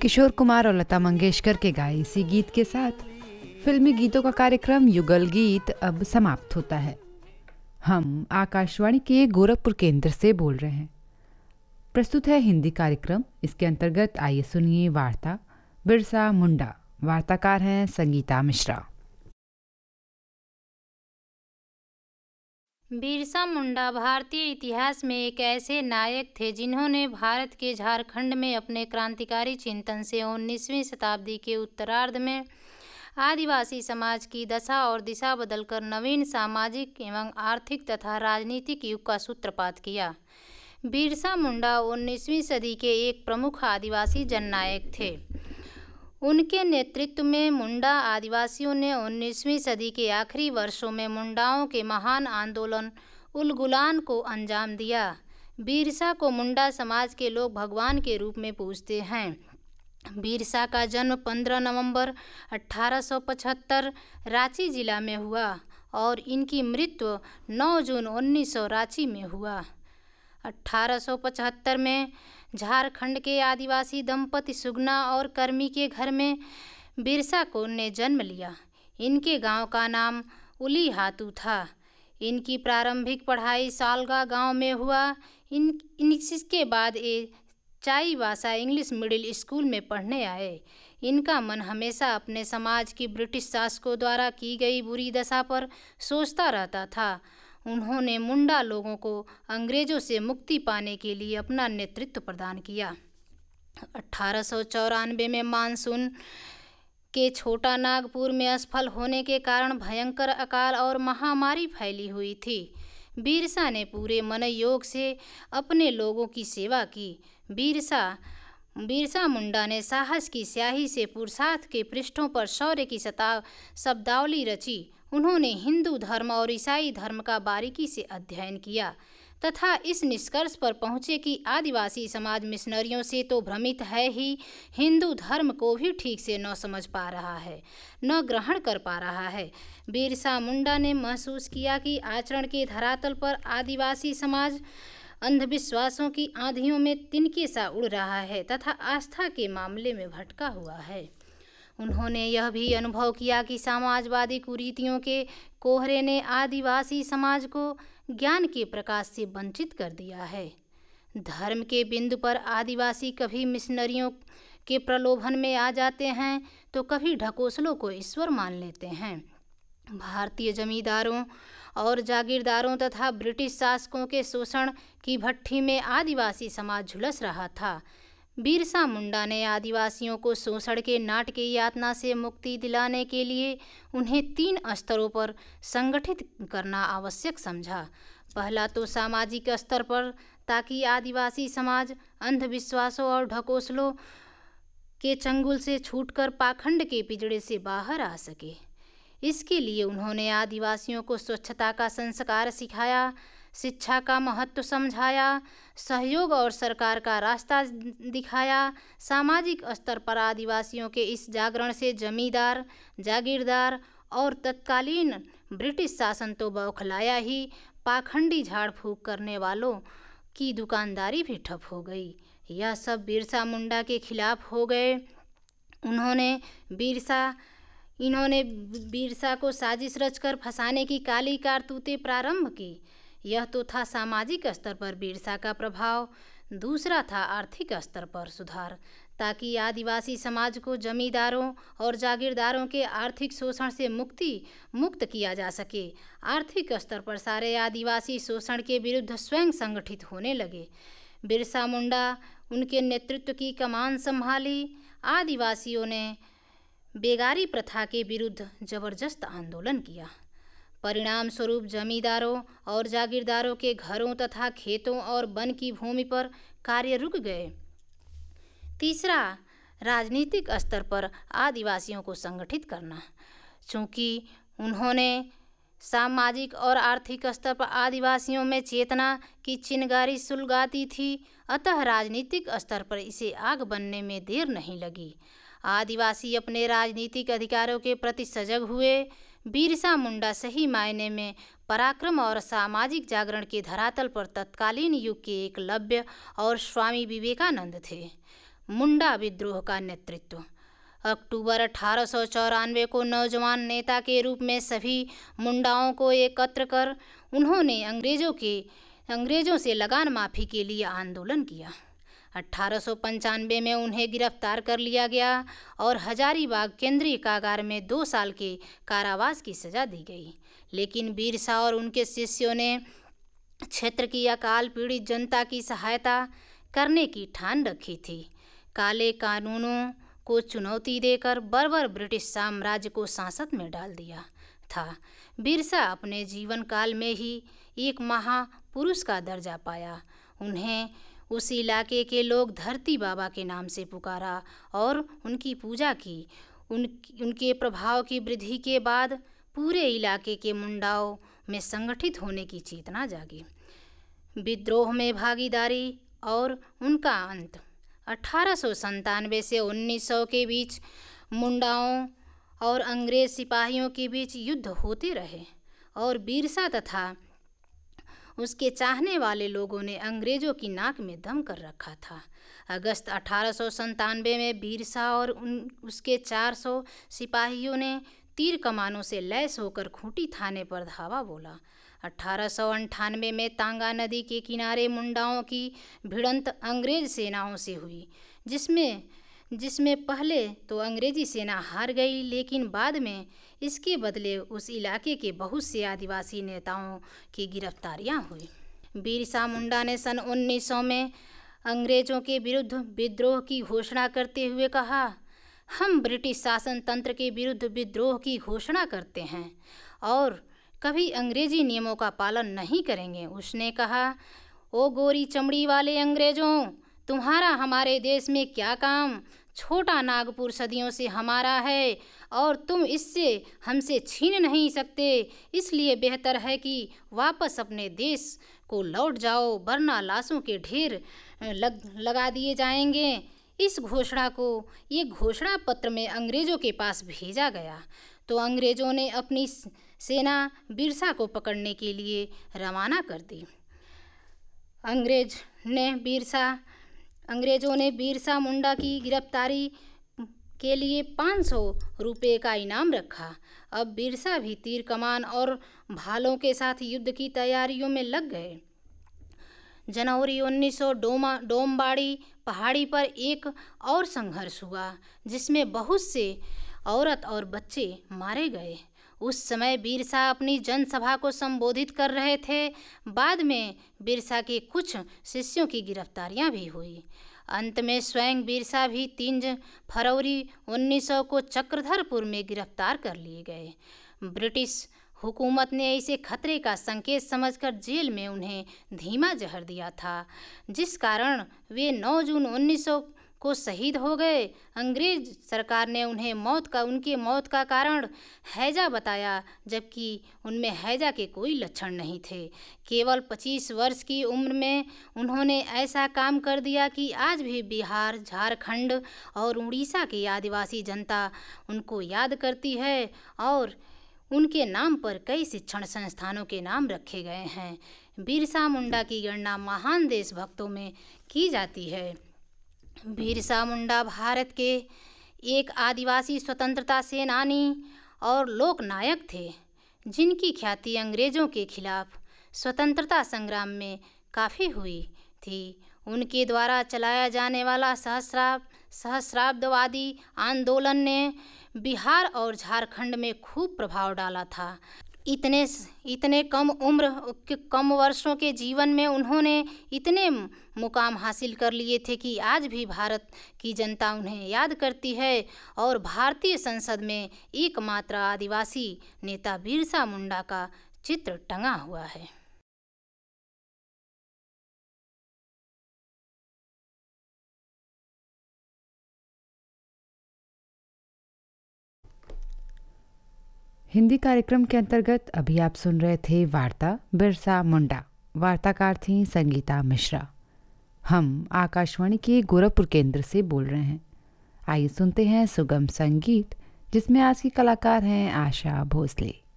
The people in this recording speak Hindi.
किशोर कुमार और लता मंगेशकर के गाए इसी गीत के साथ फिल्मी गीतों का कार्यक्रम युगल गीत अब समाप्त होता है। हम आकाशवाणी के गोरखपुर केंद्र से बोल रहे हैं। प्रस्तुत है हिंदी कार्यक्रम। इसके अंतर्गत आइए सुनिए वार्ता बिरसा मुंडा। वार्ताकार हैं संगीता मिश्रा। बिरसा मुंडा भारतीय इतिहास में एक ऐसे नायक थे जिन्होंने भारत के झारखंड में अपने क्रांतिकारी चिंतन से 19वीं शताब्दी के उत्तरार्ध में आदिवासी समाज की दशा और दिशा बदलकर नवीन सामाजिक एवं आर्थिक तथा राजनीतिक युग का सूत्रपात किया। बिरसा मुंडा 19वीं सदी के एक प्रमुख आदिवासी जननायक थे। उनके नेतृत्व में मुंडा आदिवासियों ने 19वीं सदी के आखिरी वर्षों में मुंडाओं के महान आंदोलन उलगुलान को अंजाम दिया। बिरसा को मुंडा समाज के लोग भगवान के रूप में पूजते हैं। बिरसा का जन्म 15 नवंबर 1875 रांची जिला में हुआ और इनकी मृत्यु 9 जून 1900 रांची में हुआ। 1875 में झारखंड के आदिवासी दंपति सुगना और कर्मी के घर में बिरसा को ने जन्म लिया। इनके गांव का नाम उलीहातू था। इनकी प्रारंभिक पढ़ाई सालगा गांव में हुआ। इसके बाद ये चाईबासा इंग्लिश मिडिल स्कूल में पढ़ने आए। इनका मन हमेशा अपने समाज की ब्रिटिश शासकों द्वारा की गई बुरी दशा पर सोचता रहता था। उन्होंने मुंडा लोगों को अंग्रेजों से मुक्ति पाने के लिए अपना नेतृत्व प्रदान किया। 1894 में मानसून के छोटा नागपुर में असफल होने के कारण भयंकर अकाल और महामारी फैली हुई थी। बिरसा ने पूरे मनोयोग से अपने लोगों की सेवा की। बिरसा मुंडा ने साहस की स्याही से पुरुषार्थ के पृष्ठों पर शौर्य की शब्दावली रची। उन्होंने हिंदू धर्म और ईसाई धर्म का बारीकी से अध्ययन किया तथा इस निष्कर्ष पर पहुँचे कि आदिवासी समाज मिशनरियों से तो भ्रमित है ही, हिंदू धर्म को भी ठीक से न समझ पा रहा है, न ग्रहण कर पा रहा है। बिरसा मुंडा ने महसूस किया कि आचरण के धरातल पर आदिवासी समाज अंधविश्वासों की आंधियों में तिनके सा उड़ रहा है तथा आस्था के मामले में भटका हुआ है। उन्होंने यह भी अनुभव किया कि समाजवादी कुरीतियों के कोहरे ने आदिवासी समाज को ज्ञान के प्रकाश से वंचित कर दिया है। धर्म के बिंदु पर आदिवासी कभी मिशनरियों के प्रलोभन में आ जाते हैं तो कभी ढकोसलों को ईश्वर मान लेते हैं। भारतीय जमींदारों और जागीरदारों तथा ब्रिटिश शासकों के शोषण की भट्ठी में आदिवासी समाज झुलस रहा था। बिरसा मुंडा ने आदिवासियों को शोषण के नाटकीय यातना से मुक्ति दिलाने के लिए उन्हें 3 स्तरों पर संगठित करना आवश्यक समझा। पहला तो सामाजिक स्तर पर, ताकि आदिवासी समाज अंधविश्वासों और ढकोसलों के चंगुल से छूटकर पाखंड के पिंजड़े से बाहर आ सके। इसके लिए उन्होंने आदिवासियों को स्वच्छता का संस्कार सिखाया, शिक्षा का महत्व समझाया, सहयोग और सरकार का रास्ता दिखाया। सामाजिक स्तर पर आदिवासियों के इस जागरण से जमींदार, जागीरदार और तत्कालीन ब्रिटिश शासन तो बौखलाया ही, पाखंडी झाड़ फूक करने वालों की दुकानदारी भी ठप हो गई। यह सब बिरसा मुंडा के खिलाफ हो गए। इन्होंने बिरसा को साजिश रचकर फंसाने की काली कारतूतें प्रारंभ की। यह तो था सामाजिक स्तर पर बिरसा का प्रभाव। दूसरा था आर्थिक स्तर पर सुधार, ताकि आदिवासी समाज को जमींदारों और जागीरदारों के आर्थिक शोषण से मुक्त किया जा सके। आर्थिक स्तर पर सारे आदिवासी शोषण के विरुद्ध स्वयं संगठित होने लगे। बिरसा मुंडा उनके नेतृत्व की कमान संभाली। आदिवासियों ने बेगारी प्रथा के विरुद्ध जबरदस्त आंदोलन किया। परिणाम स्वरूप जमींदारों और जागीरदारों के घरों तथा खेतों और वन की भूमि पर कार्य रुक गए। तीसरा, राजनीतिक स्तर पर आदिवासियों को संगठित करना। चूँकि उन्होंने सामाजिक और आर्थिक स्तर पर आदिवासियों में चेतना की चिंगारी सुलगाती थी, अतः राजनीतिक स्तर पर इसे आग बनने में देर नहीं लगी। आदिवासी अपने राजनीतिक अधिकारों के प्रति सजग हुए। बिरसा मुंडा सही मायने में पराक्रम और सामाजिक जागरण के धरातल पर तत्कालीन युग के एकलव्य और स्वामी विवेकानंद थे। मुंडा विद्रोह का नेतृत्व। अक्टूबर 1894 को नौजवान नेता के रूप में सभी मुंडाओं को एकत्र कर उन्होंने अंग्रेजों से लगान माफ़ी के लिए आंदोलन किया। 1895 में उन्हें गिरफ्तार कर लिया गया और हजारीबाग केंद्रीय कारागार में 2 साल के कारावास की सज़ा दी गई। लेकिन बिरसा और उनके शिष्यों ने क्षेत्र की अकाल पीड़ित जनता की सहायता करने की ठान रखी थी। काले कानूनों को चुनौती देकर बर्बर ब्रिटिश साम्राज्य को सांसत में डाल दिया था। बिरसा अपने जीवन काल में ही एक महापुरुष का दर्जा पाया। उन्हें उस इलाके के लोग धरती बाबा के नाम से पुकारा और उनकी पूजा की। उनके प्रभाव की वृद्धि के बाद पूरे इलाके के मुंडाओं में संगठित होने की चेतना जागी। विद्रोह में भागीदारी और उनका अंत। 1897 से 1900 के बीच मुंडाओं और अंग्रेज सिपाहियों के बीच युद्ध होते रहे और बिरसा तथा उसके चाहने वाले लोगों ने अंग्रेजों की नाक में दम कर रखा था। अगस्त 1897 में बिरसा और उसके 400 सिपाहियों ने तीर कमानों से लैस होकर खूंटी थाने पर धावा बोला। 1898 में तांगा नदी के किनारे मुंडाओं की भिड़ंत अंग्रेज सेनाओं से हुई, जिसमें पहले तो अंग्रेजी सेना हार गई, लेकिन बाद में इसके बदले उस इलाके के बहुत से आदिवासी नेताओं की गिरफ्तारियां हुई। बिरसा मुंडा ने सन 1900 में अंग्रेजों के विरुद्ध विद्रोह की घोषणा करते हुए कहा, हम ब्रिटिश शासन तंत्र के विरुद्ध विद्रोह की घोषणा करते हैं और कभी अंग्रेजी नियमों का पालन नहीं करेंगे। उसने कहा, ओ गोरी चमड़ी वाले अंग्रेजों, तुम्हारा हमारे देश में क्या काम? छोटा नागपुर सदियों से हमारा है और तुम इससे हमसे छीन नहीं सकते। इसलिए बेहतर है कि वापस अपने देश को लौट जाओ, वरना लाशों के ढेर लगा दिए जाएंगे। इस घोषणा को एक घोषणा पत्र में अंग्रेजों के पास भेजा गया तो अंग्रेजों ने अपनी सेना बिरसा को पकड़ने के लिए रवाना कर दी। अंग्रेजों ने बिरसा मुंडा की गिरफ्तारी के लिए 500 रुपये का इनाम रखा। अब बिरसा भी तीर कमान और भालों के साथ युद्ध की तैयारियों में लग गए। जनवरी 1900 डोमबाड़ी पहाड़ी पर एक और संघर्ष हुआ, जिसमें बहुत से औरत और बच्चे मारे गए। उस समय बिरसा अपनी जनसभा को संबोधित कर रहे थे। बाद में बिरसा के कुछ शिष्यों की गिरफ्तारियां भी हुई। अंत में स्वयं बिरसा भी 3 फरवरी 1900 को चक्रधरपुर में गिरफ्तार कर लिए गए। ब्रिटिश हुकूमत ने इसे खतरे का संकेत समझकर जेल में उन्हें धीमा जहर दिया था, जिस कारण वे 9 जून 1900 को शहीद हो गए। अंग्रेज सरकार ने उनके मौत का कारण हैजा बताया, जबकि उनमें हैजा के कोई लक्षण नहीं थे। केवल 25 वर्ष की उम्र में उन्होंने ऐसा काम कर दिया कि आज भी बिहार, झारखंड और उड़ीसा की आदिवासी जनता उनको याद करती है और उनके नाम पर कई शिक्षण संस्थानों के नाम रखे गए हैं। बिरसा मुंडा की गणना महान देशभक्तों में की जाती है। बिरसा मुंडा भारत के एक आदिवासी स्वतंत्रता सेनानी और लोकनायक थे, जिनकी ख्याति अंग्रेजों के खिलाफ स्वतंत्रता संग्राम में काफ़ी हुई थी। उनके द्वारा चलाया जाने वाला सहस्राब्दवादी आंदोलन ने बिहार और झारखंड में खूब प्रभाव डाला था। इतने कम वर्षों के जीवन में उन्होंने इतने मुकाम हासिल कर लिए थे कि आज भी भारत की जनता उन्हें याद करती है और भारतीय संसद में एकमात्र आदिवासी नेता बिरसा मुंडा का चित्र टंगा हुआ है। हिंदी कार्यक्रम के अंतर्गत अभी आप सुन रहे थे वार्ता बिरसा मुंडा। वार्ताकार थी संगीता मिश्रा। हम आकाशवाणी के गोरखपुर केंद्र से बोल रहे हैं। आइए सुनते हैं सुगम संगीत, जिसमें आज की कलाकार हैं आशा भोसले।